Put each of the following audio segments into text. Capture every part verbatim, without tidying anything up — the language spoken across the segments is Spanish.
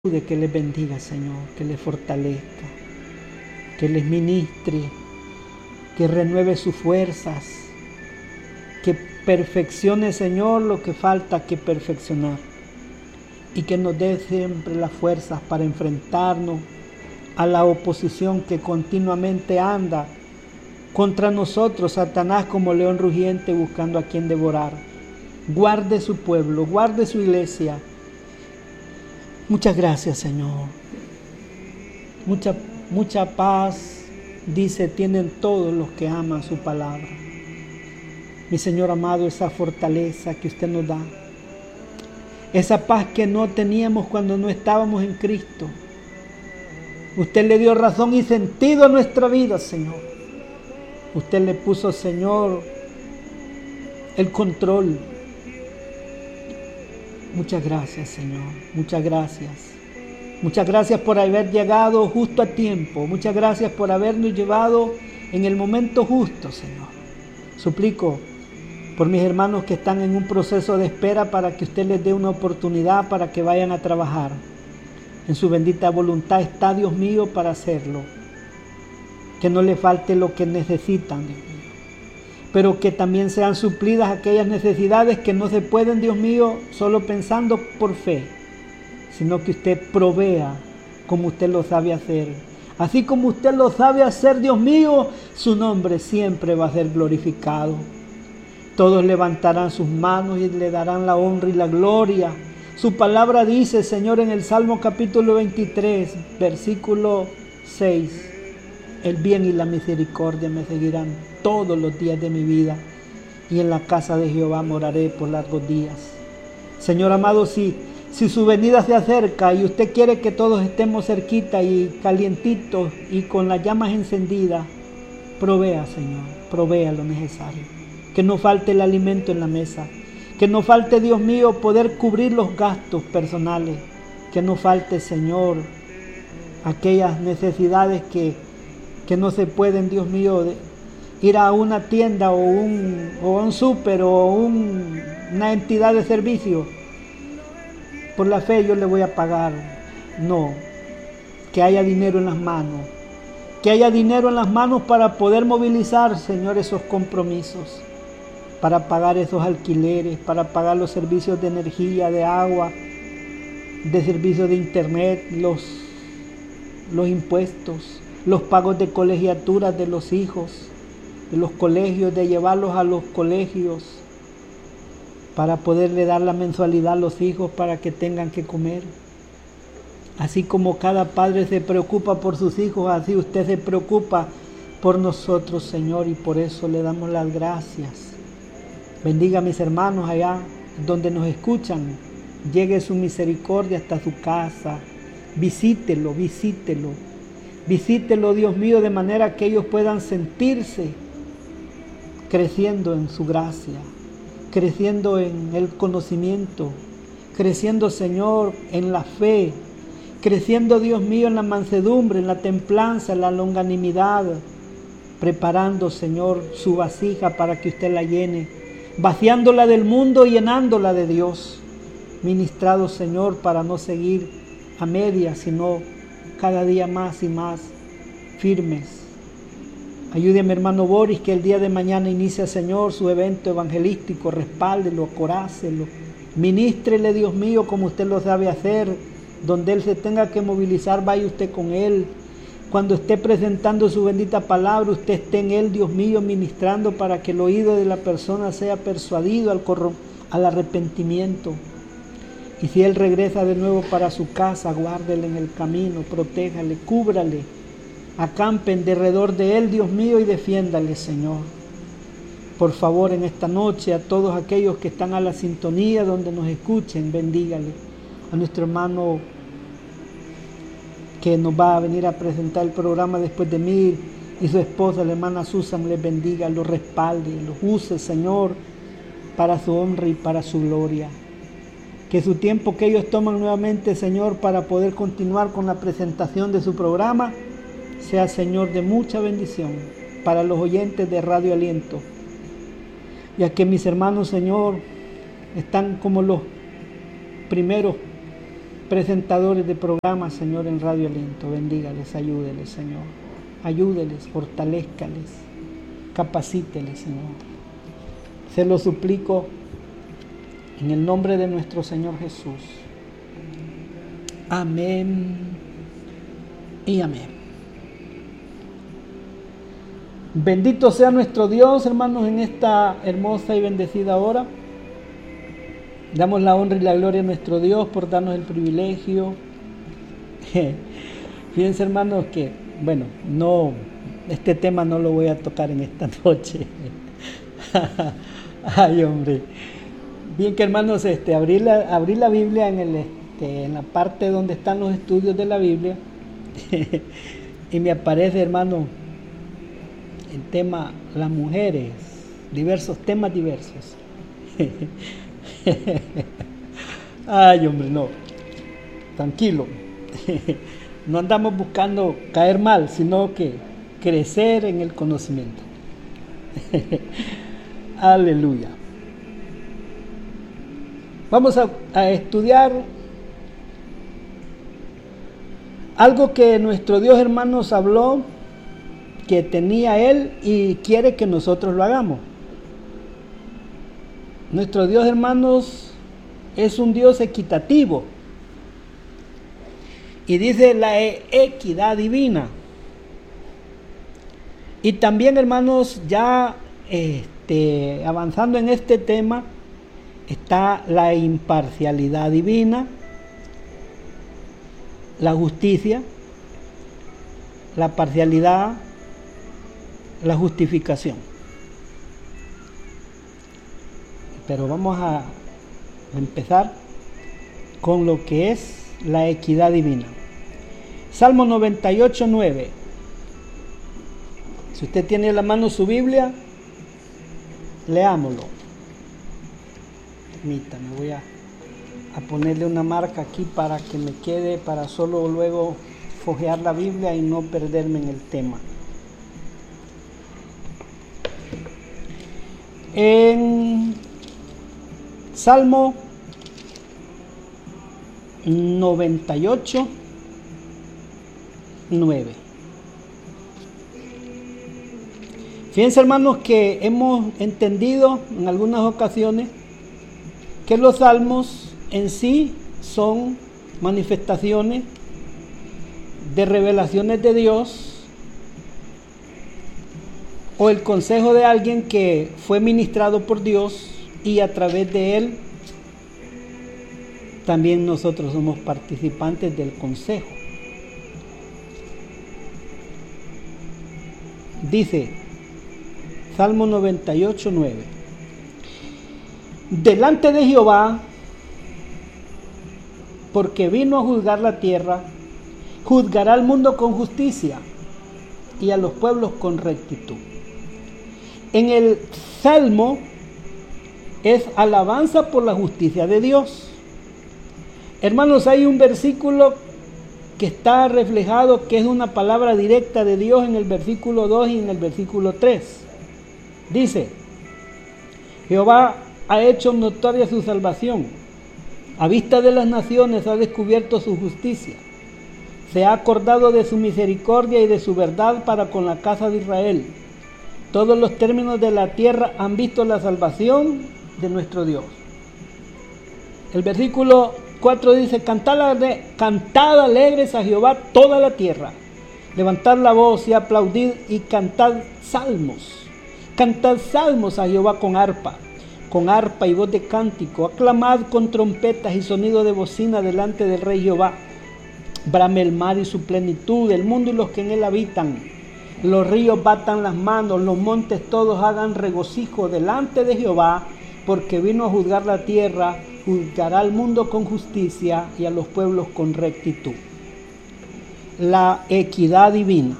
que les bendiga, Señor, que les fortalezca, que les ministre, que renueve sus fuerzas, que perfeccione, Señor, lo que falta que perfeccionar y que nos dé siempre las fuerzas para enfrentarnos a la oposición que continuamente anda contra nosotros, Satanás como león rugiente buscando a quien devorar. Guarde su pueblo, guarde su iglesia. Muchas gracias, Señor. Mucha, mucha paz, dice, tienen todos los que aman su palabra. Mi Señor amado, esa fortaleza que usted nos da, esa paz que no teníamos cuando no estábamos en Cristo. Usted le dio razón y sentido a nuestra vida, Señor. Usted le puso, Señor, el control. Muchas gracias, Señor. Muchas gracias. Muchas gracias por haber llegado justo a tiempo. Muchas gracias por habernos llevado en el momento justo, Señor. Suplico por mis hermanos que están en un proceso de espera para que usted les dé una oportunidad para que vayan a trabajar. En su bendita voluntad está, Dios mío, para hacerlo. Que no le falte lo que necesitan, Dios mío. Pero que también sean suplidas aquellas necesidades que no se pueden, Dios mío, solo pensando por fe, sino que usted provea como usted lo sabe hacer. Así como usted lo sabe hacer, Dios mío, su nombre siempre va a ser glorificado. Todos levantarán sus manos y le darán la honra y la gloria. Su palabra dice, Señor, en el Salmo capítulo veintitrés, versículo seis, el bien y la misericordia me seguirán todos los días de mi vida, y en la casa de Jehová moraré por largos días. Señor amado, si, si su venida se acerca y usted quiere que todos estemos cerquita y calientitos y con las llamas encendidas, provea, Señor, provea lo necesario. Que no falte el alimento en la mesa, que no falte, Dios mío, poder cubrir los gastos personales, que no falte, Señor, aquellas necesidades que, que no se pueden, Dios mío, de, ir a una tienda o un, o un súper o un, una entidad de servicio. Por la fe yo le voy a pagar. No, que haya dinero en las manos. Que haya dinero en las manos para poder movilizar, Señor, esos compromisos. Para pagar esos alquileres, para pagar los servicios de energía, de agua, de servicios de internet, los, los impuestos, los pagos de colegiaturas de los hijos, de los colegios, de llevarlos a los colegios para poderle dar la mensualidad a los hijos para que tengan que comer. Así como cada padre se preocupa por sus hijos, así usted se preocupa por nosotros, Señor, y por eso le damos las gracias. Bendiga a mis hermanos allá donde nos escuchan. Llegue su misericordia hasta su casa. Visítelo, visítelo. Visítelo, Dios mío, de manera que ellos puedan sentirse creciendo en su gracia, creciendo en el conocimiento, creciendo, Señor, en la fe, creciendo, Dios mío, en la mansedumbre, en la templanza, en la longanimidad, preparando, Señor, su vasija para que usted la llene, vaciándola del mundo y llenándola de Dios, ministrado, Señor, para no seguir a medias, sino cada día más y más firmes. Ayúdeme, hermano Boris, que el día de mañana inicia, Señor, su evento evangelístico. Respáldelo, corácelo. Ministrele, Dios mío, como usted lo sabe hacer. Donde él se tenga que movilizar, vaya usted con él. Cuando esté presentando su bendita palabra, usted esté en él, Dios mío, ministrando para que el oído de la persona sea persuadido al, corro- al arrepentimiento. Y si él regresa de nuevo para su casa, guárdele en el camino, protéjale, cúbrale. Acampen derredor de él, Dios mío, y defiéndale, Señor. Por favor, en esta noche, a todos aquellos que están a la sintonía, donde nos escuchen, bendígale. A nuestro hermano que nos va a venir a presentar el programa después de mí, y su esposa, la hermana Susan, les bendiga, los respalde, los use, Señor, para su honra y para su gloria. Que su tiempo que ellos toman nuevamente, Señor, para poder continuar con la presentación de su programa, sea, Señor, de mucha bendición para los oyentes de Radio Aliento. Ya que mis hermanos, Señor, están como los primeros presentadores de programas, Señor, en Radio Aliento. Bendígales, ayúdeles, Señor. Ayúdeles, fortalézcales, capacíteles, Señor. Se lo suplico en el nombre de nuestro Señor Jesús. Amén y amén. Bendito sea nuestro Dios, hermanos, en esta hermosa y bendecida hora. Damos la honra y la gloria a nuestro Dios por darnos el privilegio. Fíjense, hermanos, que, bueno, no, este tema no lo voy a tocar en esta noche. Ay, hombre. Bien que, hermanos, este, abrí la, abrí la Biblia en, el, este, en la parte donde están los estudios de la Biblia y me aparece, hermano, el tema las mujeres, diversos temas diversos. Ay, hombre, no, tranquilo. No andamos buscando caer mal, sino que crecer en el conocimiento. Aleluya. Vamos a, a estudiar algo que nuestro Dios, hermanos, habló, que tenía Él y quiere que nosotros lo hagamos. Nuestro Dios, hermanos, es un Dios equitativo. Y dice la equidad divina. Y también, hermanos, ya este, avanzando en este tema, está la imparcialidad divina, la justicia, la parcialidad, la justificación. Pero vamos a empezar con lo que es la equidad divina. Salmo noventa y ocho, nueve. Si usted tiene en la mano su Biblia, leámoslo. Permítame, voy a, a ponerle una marca aquí para que me quede, para solo luego fojear la Biblia y no perderme en el tema. En Salmo noventa y ocho, nueve. Fíjense, hermanos, que hemos entendido en algunas ocasiones que los salmos en sí son manifestaciones de revelaciones de Dios o el consejo de alguien que fue ministrado por Dios, y a través de él también nosotros somos participantes del consejo. Dice Salmo noventa y ocho, nueve. Delante de Jehová, porque vino a juzgar la tierra, juzgará al mundo con justicia y a los pueblos con rectitud. En el Salmo es alabanza por la justicia de Dios. Hermanos, hay un versículo que está reflejado, que es una palabra directa de Dios en el versículo dos y en el versículo tres. Dice: Jehová ha hecho notoria su salvación, a vista de las naciones ha descubierto su justicia, se ha acordado de su misericordia y de su verdad para con la casa de Israel. Todos los términos de la tierra han visto la salvación de nuestro Dios. El versículo cuatro dice: Cantad, alegre, cantad alegres a Jehová toda la tierra, levantad la voz y aplaudid y cantad salmos. Cantad salmos a Jehová con arpa, con arpa y voz de cántico. Aclamad con trompetas y sonido de bocina delante del Rey Jehová. Brame el mar y su plenitud, el mundo y los que en él habitan. Los ríos batan las manos, los montes todos hagan regocijo delante de Jehová, porque vino a juzgar la tierra, juzgará al mundo con justicia y a los pueblos con rectitud. La equidad divina.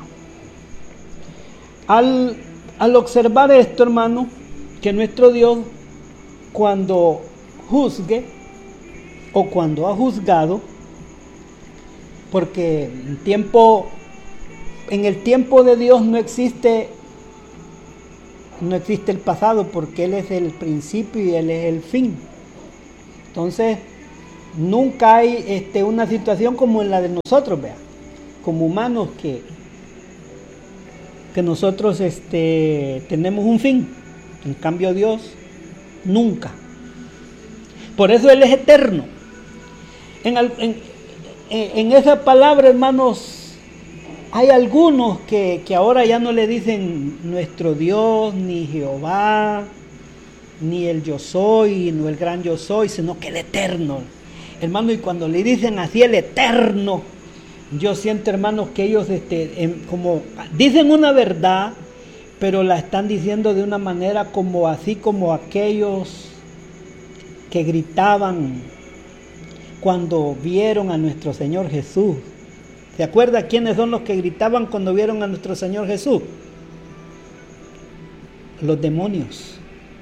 Al, al observar esto, hermano, que nuestro Dios, cuando juzgue o cuando ha juzgado, porque en tiempo En el tiempo de Dios no existe, no existe el pasado, porque Él es el principio y Él es el fin. Entonces, Nunca hay este, una situación como en la de nosotros, vea, como humanos que, que nosotros este, tenemos un fin. En cambio Dios, nunca. Por eso Él es eterno. En, en, en esa palabra, hermanos, hay algunos que, que ahora ya no le dicen nuestro Dios, ni Jehová, ni el yo soy, no el gran yo soy, sino que el eterno. Hermano, y cuando le dicen así el eterno, yo siento, hermanos, que ellos este, en, como dicen una verdad, pero la están diciendo de una manera como así como aquellos que gritaban cuando vieron a nuestro Señor Jesús. ¿Se acuerda quiénes son los que gritaban cuando vieron a nuestro Señor Jesús? Los demonios.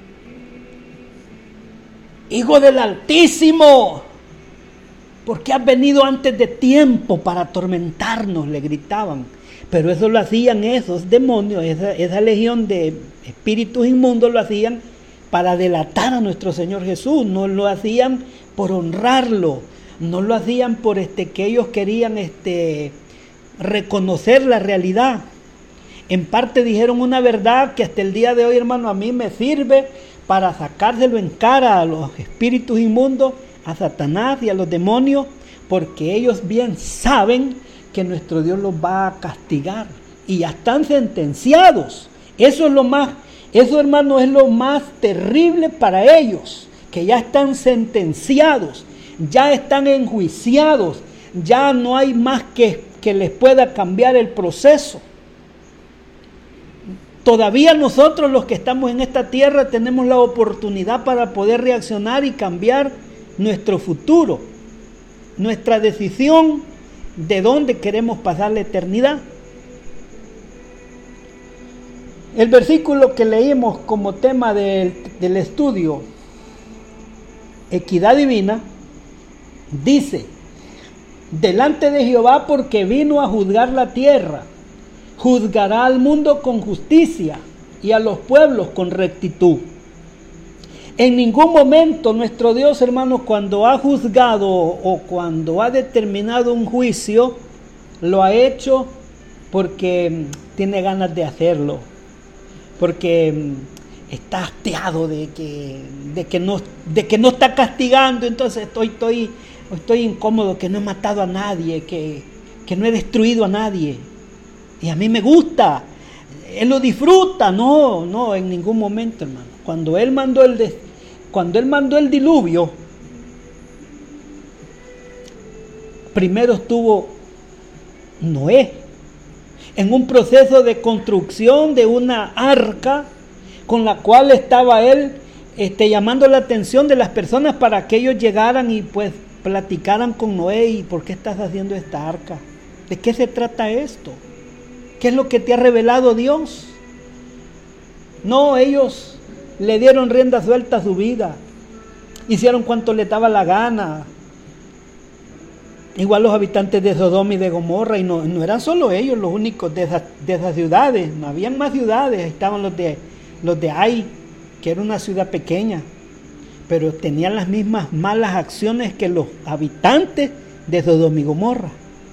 Hijo del Altísimo, ¿por qué has venido antes de tiempo para atormentarnos? Le gritaban. Pero eso lo hacían esos demonios, esa, esa legión de espíritus inmundos lo hacían para delatar a nuestro Señor Jesús. No lo hacían por honrarlo, no lo hacían por este, que ellos querían este, reconocer la realidad. En parte dijeron una verdad que hasta el día de hoy, hermano, a mí me sirve para sacárselo en cara a los espíritus inmundos, a Satanás y a los demonios, porque ellos bien saben que nuestro Dios los va a castigar y ya están sentenciados. Eso es lo más, eso, hermano, es lo más terrible para ellos, que ya están sentenciados, ya están enjuiciados, ya no hay más que, que les pueda cambiar el proceso. Todavía nosotros, los que estamos en esta tierra, tenemos la oportunidad para poder reaccionar y cambiar nuestro futuro, nuestra decisión de dónde queremos pasar la eternidad. El versículo que leímos como tema del, del estudio, equidad divina, dice: delante de Jehová, porque vino a juzgar la tierra, juzgará al mundo con justicia y a los pueblos con rectitud. En ningún momento nuestro Dios, hermanos, cuando ha juzgado o cuando ha determinado un juicio, lo ha hecho porque tiene ganas de hacerlo, porque está hastiado de que, de que, no, de que no está castigando. Entonces estoy, estoy, estoy incómodo, que no he matado a nadie, que, que no he destruido a nadie. Y a mí me gusta, Él lo disfruta. No, no, en ningún momento, hermano. Cuando Él mandó el, de, cuando él mandó el diluvio, primero estuvo Noé en un proceso de construcción de una arca con la cual estaba él este, llamando la atención de las personas para que ellos llegaran y pues platicaran con Noé. ¿Y por qué estás haciendo esta arca? ¿De qué se trata esto? ¿Qué es lo que te ha revelado Dios? No, ellos le dieron rienda suelta a su vida, hicieron cuanto les daba la gana. Igual los habitantes de Sodoma y de Gomorra, y no, no eran solo ellos los únicos de esas, de esas ciudades, no habían más ciudades. Ahí estaban los de, los de Ai, que era una ciudad pequeña, pero tenían las mismas malas acciones que los habitantes de Sodoma y Gomorra.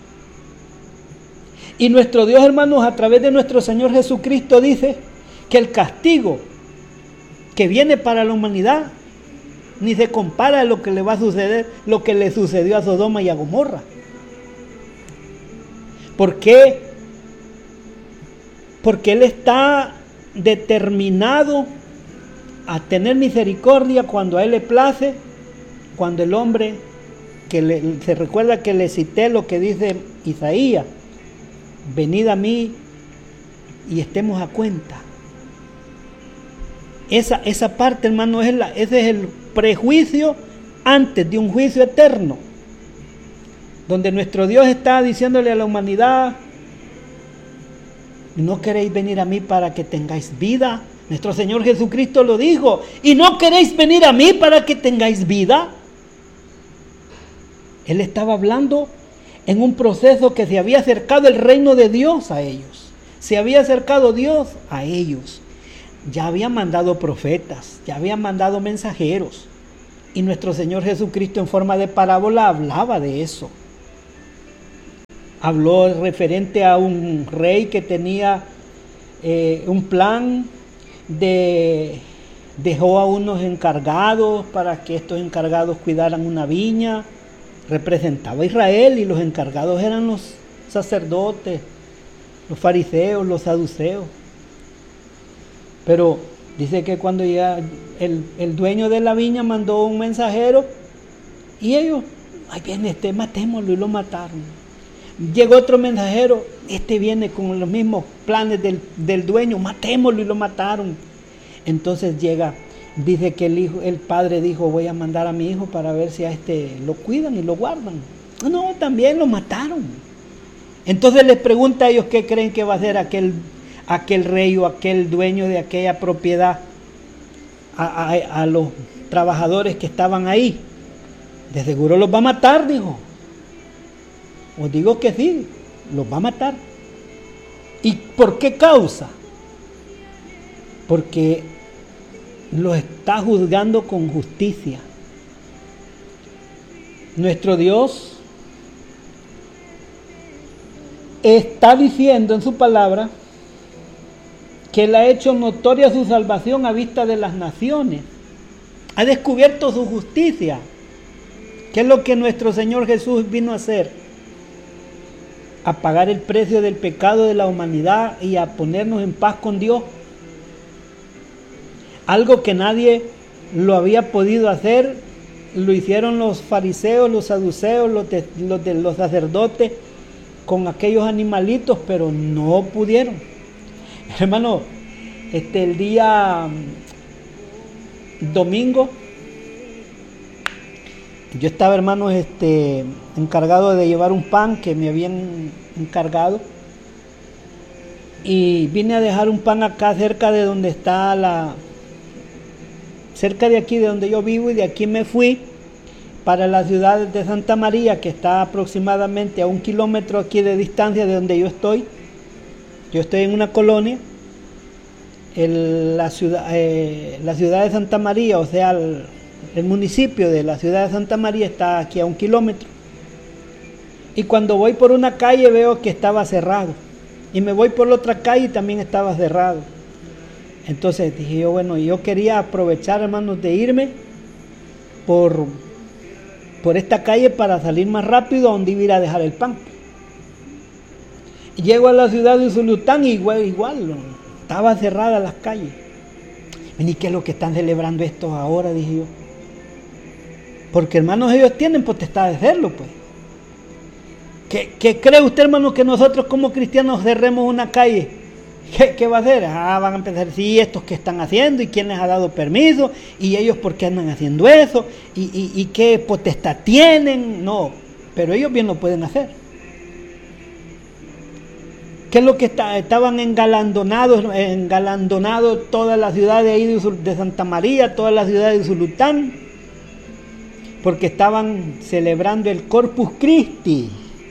Y nuestro Dios, hermanos, a través de nuestro Señor Jesucristo dice que el castigo que viene para la humanidad ni se compara a lo que le va a suceder, lo que le sucedió a Sodoma y a Gomorra. ¿Por qué? Porque Él está determinado a tener misericordia cuando a Él le place, cuando el hombre, que le, se recuerda que le cité lo que dice Isaías: venid a mí y estemos a cuenta. Esa, esa parte, hermano, es la, ese es el prejuicio antes de un juicio eterno, donde nuestro Dios está diciéndole a la humanidad: ¿no queréis venir a mí para que tengáis vida? Nuestro Señor Jesucristo lo dijo: ¿y no queréis venir a mí para que tengáis vida? Él estaba hablando en un proceso que se había acercado el reino de Dios a ellos, se había acercado Dios a ellos. Ya había mandado profetas, ya había mandado mensajeros, Y nuestro Señor Jesucristo en forma de parábola hablaba de eso. Habló referente a un rey que tenía eh, un plan de... Dejó a unos encargados para que estos encargados cuidaran una viña. Representaba a Israel y los encargados eran los sacerdotes, los fariseos, los saduceos. Pero dice que cuando ya el, el dueño de la viña mandó un mensajero y ellos, ahí viene este, matémoslo, y lo mataron. Llegó otro mensajero, este viene con los mismos planes del, del dueño, matémoslo, y lo mataron. Entonces llega, dice que el hijo, el padre dijo, voy a mandar a mi hijo para ver si a este lo cuidan y lo guardan. No, también lo mataron. Entonces les pregunta a ellos qué creen que va a hacer aquel, aquel rey o aquel dueño de aquella propiedad a, a, a los trabajadores que estaban ahí. De seguro los va a matar, dijo. Os digo que sí, los va a matar. ¿Y por qué causa? Porque los está juzgando con justicia. Nuestro Dios está diciendo en su palabra que Él ha hecho notoria su salvación a vista de las naciones. Ha descubierto su justicia. ¿Qué es lo que nuestro Señor Jesús vino a hacer? A pagar el precio del pecado de la humanidad y a ponernos en paz con Dios. Algo que nadie lo había podido hacer, lo hicieron los fariseos, los saduceos, los, de, los, de, los sacerdotes con aquellos animalitos, pero no pudieron. Hermano, este, el día domingo, yo estaba, hermanos, este, encargado de llevar un pan que me habían encargado. Y vine a dejar un pan acá cerca de donde está la... cerca de aquí de donde yo vivo, y de aquí me fui para la ciudad de Santa María, que está aproximadamente a un kilómetro aquí de distancia de donde yo estoy. Yo estoy en una colonia, el, la, ciudad, eh, la ciudad de Santa María, o sea, el, el municipio de la ciudad de Santa María está aquí a un kilómetro. Y cuando voy por una calle veo que estaba cerrado, y me voy por la otra calle y también estaba cerrado. Entonces dije yo, bueno, yo quería aprovechar, hermanos, de irme por, por esta calle para salir más rápido a donde iba a ir a dejar el pan. Y llego a la ciudad de Usulután y igual, igual estaba cerrada las calles. ¿Y qué es lo que están celebrando estos ahora? Dije yo. Porque, hermanos, ellos tienen potestad de hacerlo, pues. ¿Qué, qué cree usted, hermano, que nosotros como cristianos cerremos una calle? ¿Qué, ¿Qué va a hacer? Ah, van a empezar, sí, estos que están haciendo, y quién les ha dado permiso, y ellos por qué andan haciendo eso, y, y, y qué potestad tienen. No, pero ellos bien lo pueden hacer. ¿Qué es lo que está, estaban engalandonados, engalandonados toda la ciudad de ahí de, de Santa María, toda la ciudad de Usulután? Porque estaban celebrando el Corpus Christi.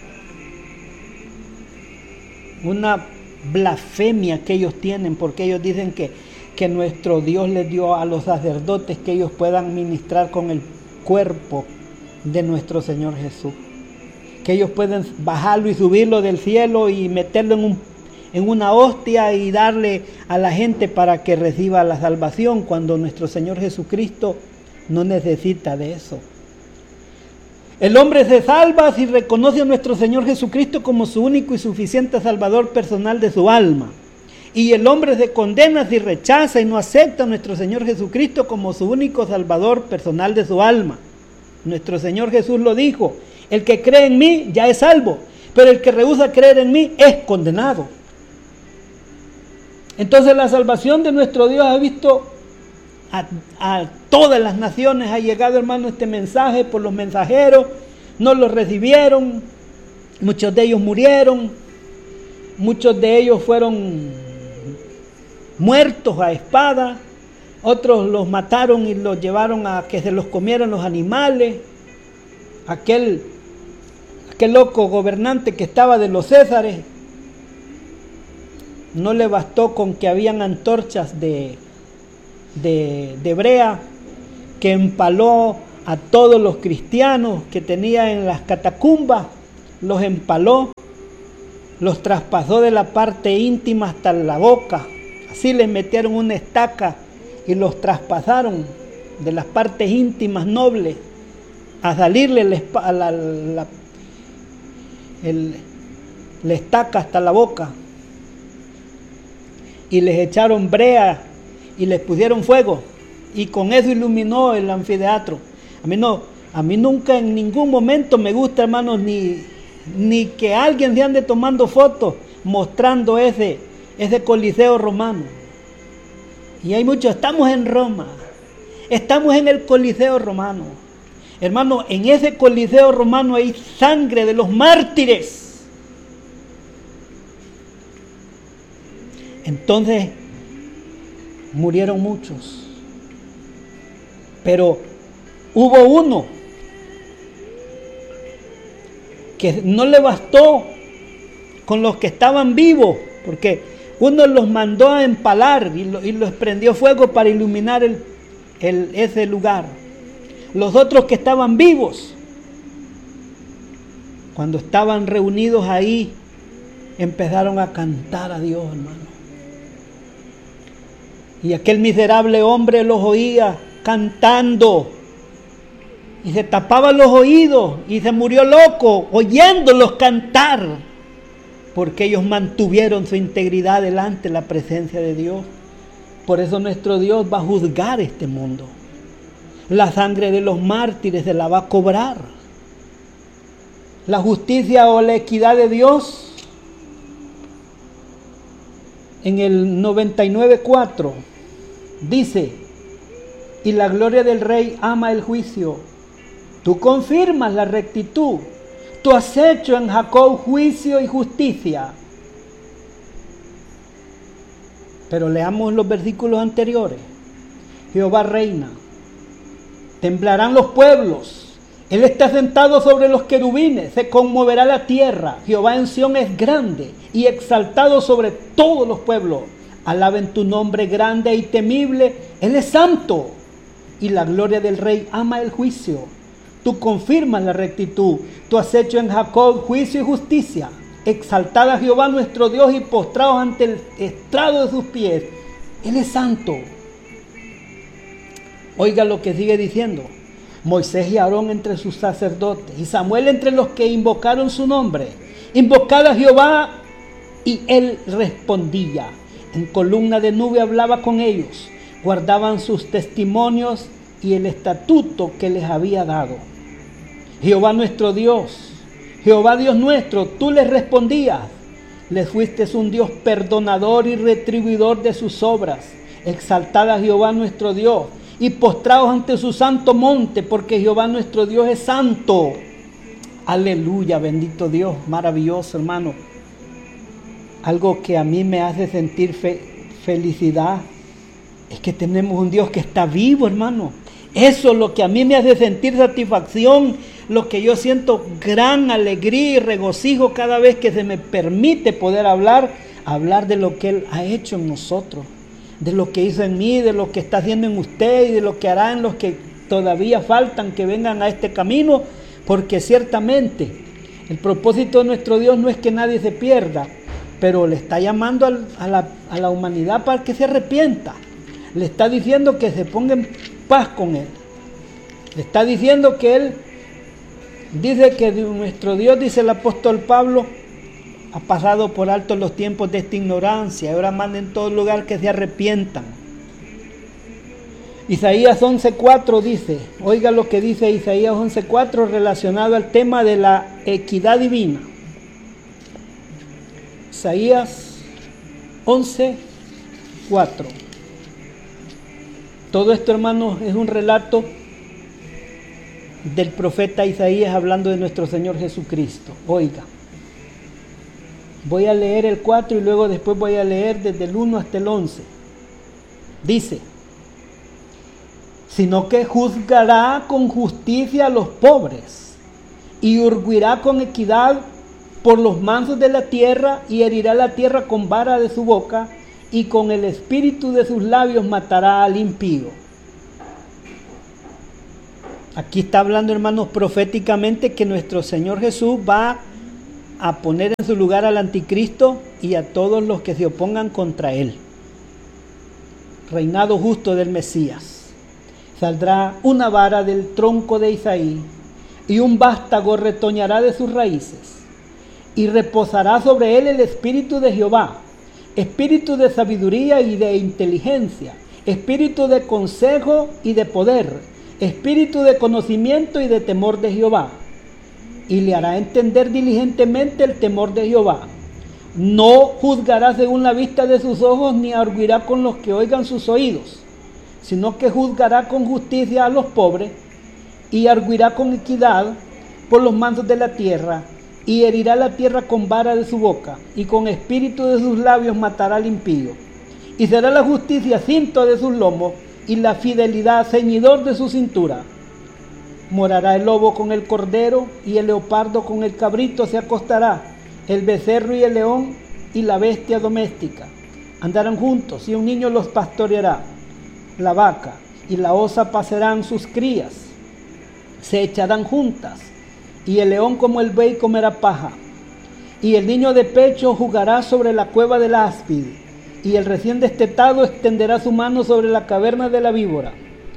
Una blasfemia que ellos tienen, porque ellos dicen que, que nuestro Dios les dio a los sacerdotes que ellos puedan ministrar con el cuerpo de nuestro Señor Jesús, que ellos pueden bajarlo y subirlo del cielo y meterlo en, un, en una hostia y darle a la gente para que reciba la salvación, cuando nuestro Señor Jesucristo no necesita de eso. El hombre se salva si reconoce a nuestro Señor Jesucristo como su único y suficiente Salvador personal de su alma. Y el hombre se condena si rechaza y no acepta a nuestro Señor Jesucristo como su único Salvador personal de su alma. Nuestro Señor Jesús lo dijo: el que cree en mí ya es salvo, pero el que rehúsa creer en mí es condenado. Entonces la salvación de nuestro Dios ha visto A, a todas las naciones, ha llegado, hermano, este mensaje por los mensajeros, no lo recibieron, muchos de ellos murieron, muchos de ellos fueron muertos a espada, otros los mataron y los llevaron a que se los comieran los animales. Aquel, aquel loco gobernante que estaba de los Césares, no le bastó con que habían antorchas de De, de brea, que empaló a todos los cristianos que tenía en las catacumbas, los empaló, los traspasó de la parte íntima hasta la boca. Así les metieron una estaca y los traspasaron de las partes íntimas nobles a salirle la, la, la, el, la estaca hasta la boca. Y les echaron brea y les pusieron fuego. Y con eso iluminó el anfiteatro. A mí no, a mí nunca en ningún momento me gusta, hermanos, ni, ni que alguien se ande tomando fotos mostrando ese, ese coliseo romano. Y hay muchos, estamos en Roma, estamos en el coliseo romano. Hermano, en ese coliseo romano hay sangre de los mártires. Entonces, murieron muchos. Pero hubo uno que no le bastó con los que estaban vivos, porque uno los mandó a empalar y, lo, y los prendió fuego para iluminar el, el, ese lugar. Los otros que estaban vivos, cuando estaban reunidos ahí, empezaron a cantar a Dios, hermano. Y aquel miserable hombre los oía cantando y se tapaba los oídos y se murió loco oyéndolos cantar, porque ellos mantuvieron su integridad delante de la presencia de Dios. Por eso nuestro Dios va a juzgar este mundo. La sangre de los mártires se la va a cobrar. La justicia o la equidad de Dios, en el noventa y nueve cuatro, dice: y la gloria del Rey ama el juicio. Tú confirmas la rectitud. Tú has hecho en Jacob juicio y justicia. Pero leamos los versículos anteriores. Jehová reina. Temblarán los pueblos. Él está sentado sobre los querubines. Se conmoverá la tierra. Jehová en Sión es grande y exaltado sobre todos los pueblos. Alaben tu nombre grande y temible. Él es santo. Y la gloria del Rey ama el juicio. Tú confirmas la rectitud. Tú has hecho en Jacob juicio y justicia. Exaltad a Jehová nuestro Dios y postrados ante el estrado de sus pies. Él es santo. Oiga lo que sigue diciendo. Moisés y Aarón entre sus sacerdotes y Samuel entre los que invocaron su nombre. Invocad a Jehová y él respondía. En columna de nube hablaba con ellos. Guardaban sus testimonios y el estatuto que les había dado. Jehová nuestro Dios, Jehová Dios nuestro, tú les respondías. Les fuiste un Dios perdonador y retribuidor de sus obras. Exaltad a Jehová nuestro Dios y postraos ante su santo monte, porque Jehová nuestro Dios es santo. Aleluya, bendito Dios, maravilloso, hermano. Algo que a mí me hace sentir fe, felicidad es que tenemos un Dios que está vivo, hermano. Eso es lo que a mí me hace sentir satisfacción, lo que yo siento gran alegría y regocijo cada vez que se me permite poder hablar, hablar de lo que Él ha hecho en nosotros, de lo que hizo en mí, de lo que está haciendo en usted y de lo que hará en los que todavía faltan que vengan a este camino, porque ciertamente el propósito de nuestro Dios no es que nadie se pierda, pero le está llamando al, a, la, a la humanidad para que se arrepienta. Le está diciendo que se ponga en paz con Él. Le está diciendo que Él dice que nuestro Dios, dice el apóstol Pablo, ha pasado por alto los tiempos de esta ignorancia. Ahora manda en todo lugar que se arrepientan. Isaías once cuatro dice, oiga lo que dice Isaías once cuatro relacionado al tema de la equidad divina. Isaías once cuatro. Todo esto, hermanos, es un relato del profeta Isaías hablando de nuestro Señor Jesucristo. Oiga, voy a leer el cuatro y luego después voy a leer desde el uno hasta el once. Dice, sino que juzgará con justicia a los pobres y urgirá con equidad por los mansos de la tierra y herirá la tierra con vara de su boca y con el espíritu de sus labios matará al impío. Aquí está hablando, hermanos, proféticamente que nuestro Señor Jesús va a poner en su lugar al anticristo y a todos los que se opongan contra él. Reinado justo del Mesías. Saldrá una vara del tronco de Isaí y un vástago retoñará de sus raíces. Y reposará sobre él el espíritu de Jehová, espíritu de sabiduría y de inteligencia, espíritu de consejo y de poder, espíritu de conocimiento y de temor de Jehová. Y le hará entender diligentemente el temor de Jehová. No juzgará según la vista de sus ojos, ni arguirá con los que oigan sus oídos, sino que juzgará con justicia a los pobres, y arguirá con equidad por los mansos de la tierra, y herirá la tierra con vara de su boca, y con espíritu de sus labios matará al impío. Y será la justicia cinto de sus lomos, y la fidelidad ceñidor de su cintura. Morará el lobo con el cordero, y el leopardo con el cabrito se acostará, el becerro y el león y la bestia doméstica. Andarán juntos, y un niño los pastoreará. La vaca y la osa pasarán sus crías, se echarán juntas, y el león como el buey comerá paja. Y el niño de pecho jugará sobre la cueva del áspid, y el recién destetado extenderá su mano sobre la caverna de la víbora.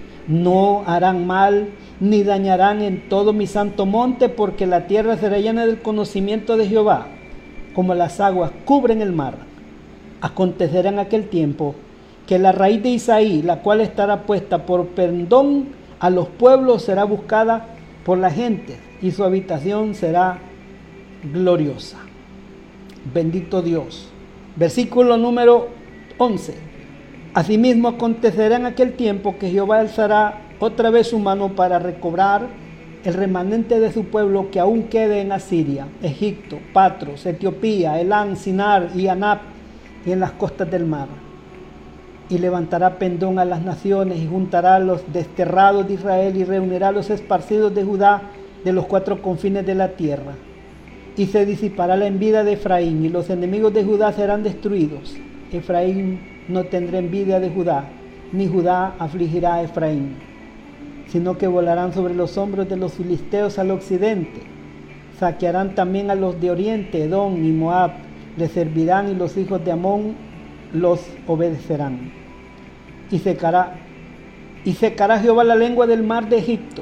No harán mal, ni dañarán en todo mi santo monte, porque la tierra será llena del conocimiento de Jehová, como las aguas cubren el mar. Acontecerá en aquel tiempo que la raíz de Isaí, la cual estará puesta por pendón a los pueblos, será buscada por la gente, y su habitación será gloriosa. Bendito Dios. Versículo número once. Asimismo acontecerá en aquel tiempo que Jehová alzará otra vez su mano para recobrar el remanente de su pueblo que aún quede en Asiria, Egipto, Patros, Etiopía, Elán, Sinar y Anap, y en las costas del mar. Y levantará pendón a las naciones, y juntará a los desterrados de Israel, y reunirá a los esparcidos de Judá de los cuatro confines de la tierra. Y se disipará la envidia de Efraín, y los enemigos de Judá serán destruidos. Efraín no tendrá envidia de Judá, ni Judá afligirá a Efraín, sino que volarán sobre los hombros de los filisteos al occidente. Saquearán también a los de oriente, Edom y Moab, les servirán, y los hijos de Amón los obedecerán. Y secará, y secará Jehová la lengua del mar de Egipto,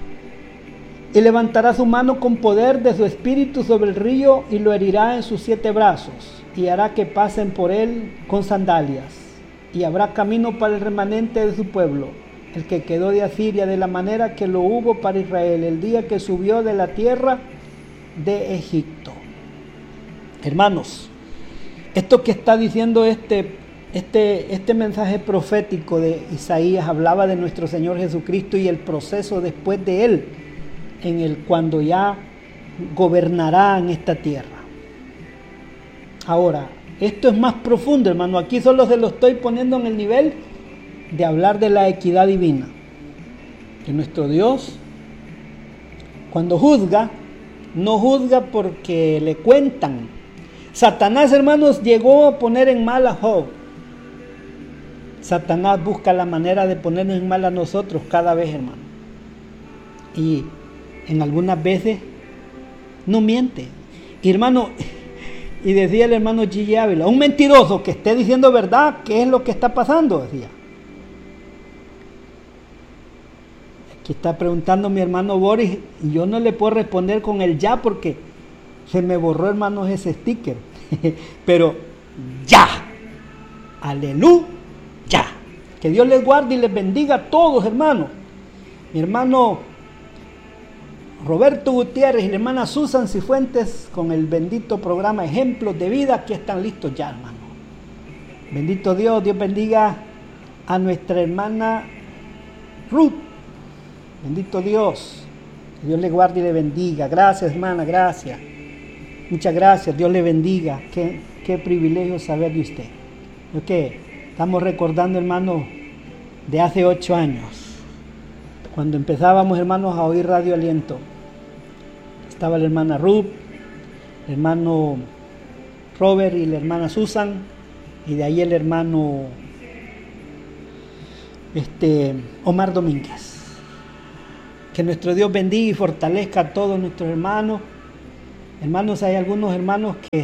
y levantará su mano con poder de su espíritu sobre el río, y lo herirá en sus siete brazos, y hará que pasen por él con sandalias. Y habrá camino para el remanente de su pueblo, el que quedó de Asiria, de la manera que lo hubo para Israel el día que subió de la tierra de Egipto. Hermanos, esto que está diciendo este, este, este mensaje profético de Isaías hablaba de nuestro Señor Jesucristo y el proceso después de Él, en el cuando ya gobernará en esta tierra. Ahora, esto es más profundo, hermano. Aquí solo se lo estoy poniendo en el nivel de hablar de la equidad divina. Que nuestro Dios, cuando juzga, no juzga porque le cuentan. Satanás, hermanos, llegó a poner en mal a Job. Satanás busca la manera de ponernos en mal a nosotros cada vez, hermano. Y en algunas veces no miente. Y hermano, y decía el hermano Gigi Ávila, un mentiroso que esté diciendo verdad, ¿qué es lo que está pasando? Decía. Aquí está preguntando mi hermano Boris, y yo no le puedo responder con el ya porque se me borró, hermanos, ese sticker. Pero ya, aleluya, ya. Que Dios les guarde y les bendiga a todos, hermanos. Mi hermano Roberto Gutiérrez y la hermana Susan Cifuentes con el bendito programa Ejemplos de Vida, que están listos ya, hermano. Bendito Dios, Dios bendiga a nuestra hermana Ruth. Bendito Dios, que Dios le guarde y le bendiga. Gracias, hermana, gracias. Muchas gracias, Dios le bendiga. Qué, qué privilegio saber de usted. Ok, estamos recordando, hermano, de hace ocho años, cuando empezábamos, hermanos, a oír Radio Aliento. Estaba la hermana Ruth, el hermano Robert y la hermana Susan, y de ahí el hermano este, Omar Domínguez. Ok, que nuestro Dios bendiga y fortalezca a todos nuestros hermanos. Hermanos, hay algunos hermanos que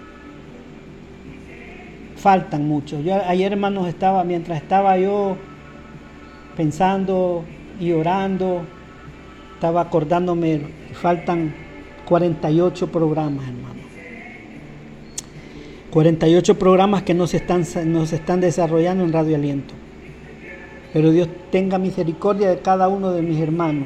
faltan mucho. Yo ayer, hermanos, estaba, mientras estaba yo pensando y orando, estaba acordándome, faltan cuarenta y ocho programas, hermanos. cuarenta y ocho programas que no se están, no se están desarrollando en Radio Aliento. Pero Dios tenga misericordia de cada uno de mis hermanos.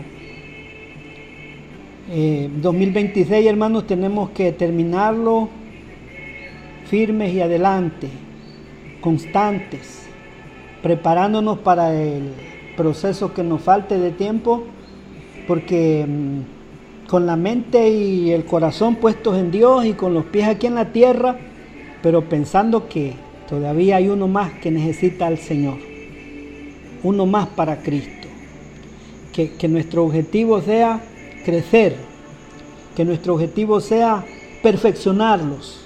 Eh, dos mil veintiséis, hermanos, tenemos que terminarlo firmes y adelante, constantes, preparándonos para el proceso que nos falte de tiempo, porque mmm, con la mente y el corazón puestos en Dios y con los pies aquí en la tierra, pero pensando que todavía hay uno más que necesita al Señor, uno más para Cristo, que, que nuestro objetivo sea crecer, que nuestro objetivo sea perfeccionarlos.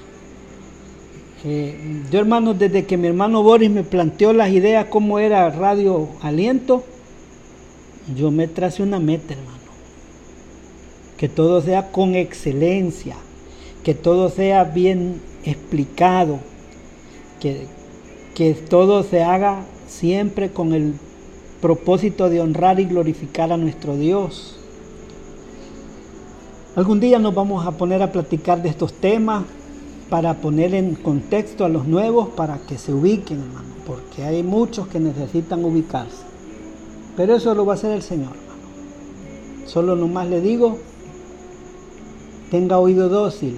Eh, yo, hermanos, desde que mi hermano Boris me planteó las ideas cómo era Radio Aliento, yo me tracé una meta, hermano, que todo sea con excelencia, que todo sea bien explicado, que, que todo se haga siempre con el propósito de honrar y glorificar a nuestro Dios. Algún día nos vamos a poner a platicar de estos temas para poner en contexto a los nuevos, para que se ubiquen, hermano, porque hay muchos que necesitan ubicarse. Pero eso lo va a hacer el Señor, hermano. Solo nomás le digo, tenga oído dócil,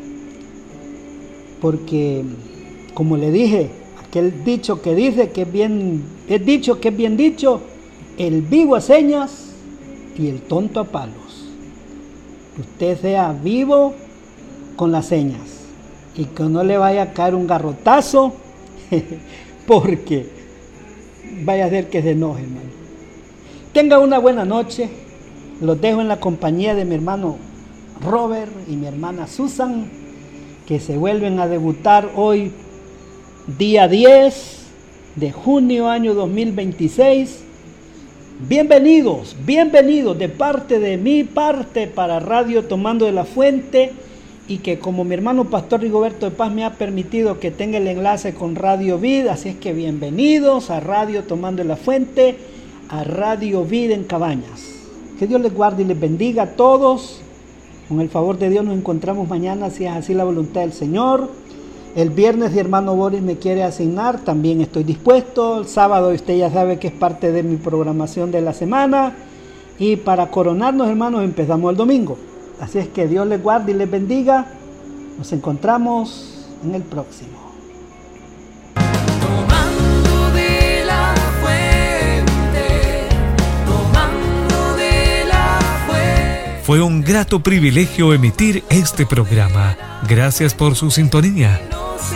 porque, como le dije, aquel dicho que dice que es bien, es dicho que es bien dicho, el vivo a señas y el tonto a palos. Que usted sea vivo con las señas y que no le vaya a caer un garrotazo porque vaya a ser que se enoje, hermano. Tenga una buena noche. Los dejo en la compañía de mi hermano Robert y mi hermana Susan, que se vuelven a debutar hoy, día diez de junio, año dos mil veintiséis. Bienvenidos, bienvenidos de parte de mi parte para Radio Tomando de la Fuente, y que como mi hermano Pastor Rigoberto de Paz me ha permitido que tenga el enlace con Radio Vida, así es que bienvenidos a Radio Tomando de la Fuente, a Radio Vida en Cabañas. Que Dios les guarde y les bendiga a todos. Con el favor de Dios nos encontramos mañana, si es así la voluntad del Señor. El viernes, si hermano Boris me quiere asignar, también estoy dispuesto. El sábado usted ya sabe que es parte de mi programación de la semana. Y para coronarnos, hermanos, empezamos el domingo. Así es que Dios les guarde y les bendiga. Nos encontramos en el próximo. Tomando de la fuente, tomando de la fuente. Fue un grato privilegio emitir este programa. Gracias por su sintonía.